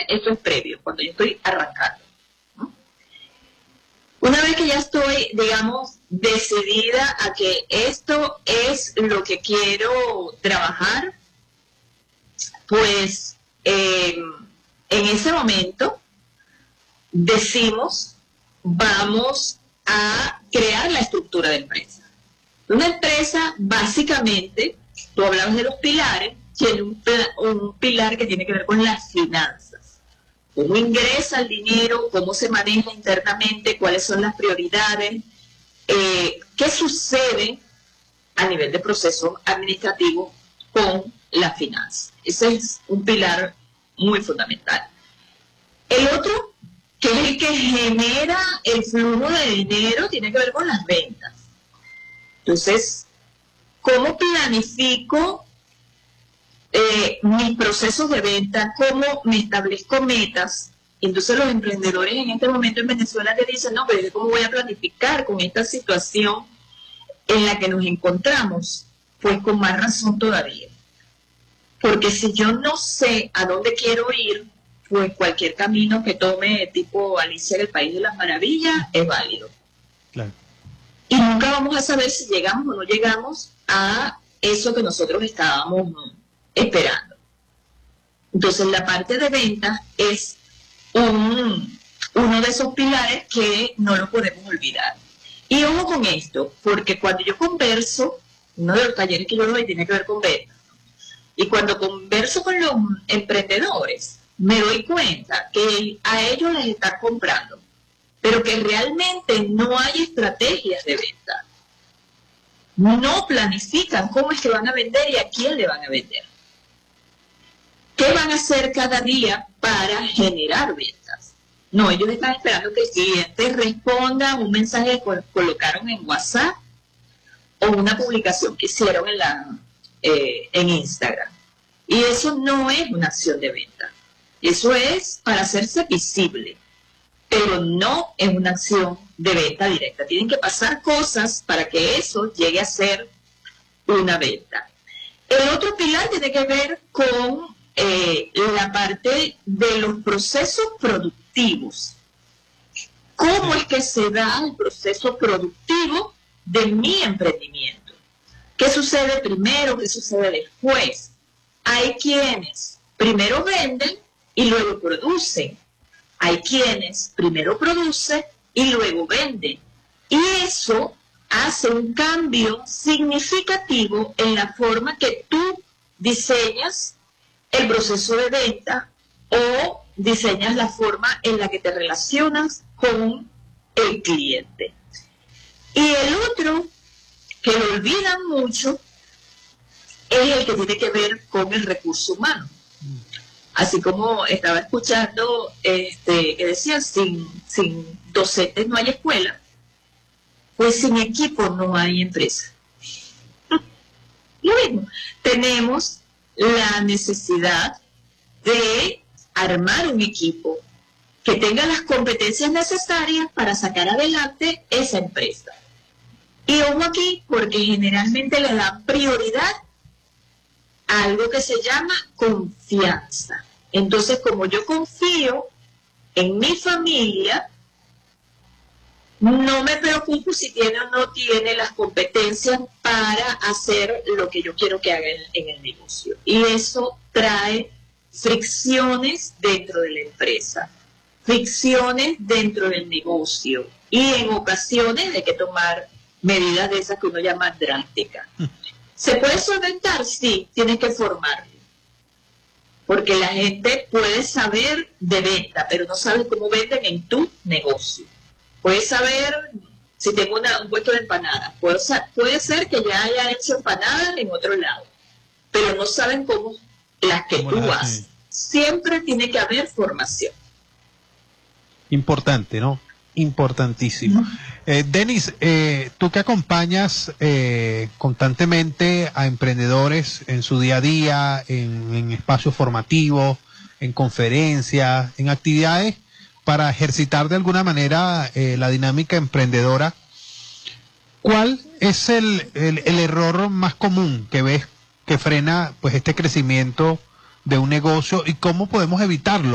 esto es previo, cuando yo estoy arrancando, ¿no? Una vez que ya estoy, digamos, decidida a que esto es lo que quiero trabajar, pues en ese momento decimos, vamos a crear la estructura de empresa. Una empresa, básicamente, tú hablabas de los pilares, tiene un pilar que tiene que ver con las finanzas. Cómo ingresa el dinero, cómo se maneja internamente, cuáles son las prioridades, qué sucede a nivel de proceso administrativo con las finanzas. Ese es un pilar muy fundamental. El otro, que es el que genera el flujo de dinero, tiene que ver con las ventas. Entonces, ¿cómo planifico mis procesos de venta? ¿Cómo me establezco metas? Entonces los emprendedores en este momento en Venezuela te dicen, no, pero ¿cómo voy a planificar con esta situación en la que nos encontramos? Pues con más razón todavía. Porque si yo no sé a dónde quiero ir, pues cualquier camino que tome tipo Alicia en el País de las Maravillas es válido. Claro. Y nunca vamos a saber si llegamos o no llegamos a eso que nosotros estábamos esperando. Entonces la parte de ventas es uno de esos pilares que no lo podemos olvidar. Y ojo con esto, porque cuando yo converso, uno de los talleres que yo doy tiene que ver con ventas. Y cuando converso con los emprendedores, me doy cuenta que a ellos les están comprando, pero que realmente no hay estrategias de venta. No planifican cómo es que van a vender y a quién le van a vender. ¿Qué van a hacer cada día para generar ventas? No, ellos están esperando que el cliente responda un mensaje que colocaron en WhatsApp o una publicación que hicieron en Instagram. Y eso no es una acción de venta. Eso es para hacerse visible, pero no es una acción de venta directa. Tienen que pasar cosas para que eso llegue a ser una venta. El otro pilar tiene que ver con la parte de los procesos productivos. ¿Cómo es que se da el proceso productivo de mi emprendimiento? ¿Qué sucede primero? ¿Qué sucede después? Hay quienes primero venden y luego producen. Hay quienes primero producen y luego venden. Y eso hace un cambio significativo en la forma que tú diseñas el proceso de venta o diseñas la forma en la que te relacionas con el cliente. Y el otro, que lo olvidan mucho, es el que tiene que ver con el recurso humano. Así como estaba escuchando que decían, sin docentes no hay escuela, pues sin equipo no hay empresa. Lo mismo, tenemos la necesidad de armar un equipo que tenga las competencias necesarias para sacar adelante esa empresa. Y ojo aquí, porque generalmente le dan prioridad a algo que se llama confianza. Entonces, como yo confío en mi familia, no me preocupo si tiene o no tiene las competencias para hacer lo que yo quiero que haga en el negocio. Y eso trae fricciones dentro de la empresa, fricciones dentro del negocio. Y en ocasiones hay que tomar medidas de esas que uno llama drásticas. ¿Se puede solventar? Sí, tienes que formarlo. Porque la gente puede saber de venta, pero no sabe cómo venden en tu negocio. Puedes saber si tengo un puesto de empanadas. Puede ser que ya haya hecho empanadas en otro lado, pero no saben cómo las que tú haces. Siempre tiene que haber formación. Importante, ¿no? Importantísimo. Denis, tú que acompañas constantemente a emprendedores en su día a día, en espacios formativos, en conferencias, en actividades para ejercitar de alguna manera la dinámica emprendedora, ¿cuál es el error más común que ves que frena pues este crecimiento de un negocio y cómo podemos evitarlo?